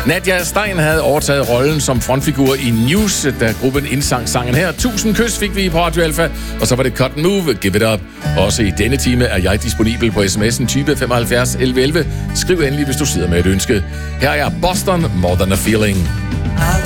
Nadia Stein havde overtaget rollen som frontfigur i News, da gruppen indsang sangen her. 1000 kys fik vi på Radio Alpha, og så var det Cut and Move, Give It Up. Også i denne time er jeg disponibel på sms'en type 75 11 11. Skriv endelig, hvis du sidder med et ønske. Her er Boston, More Than a Feeling.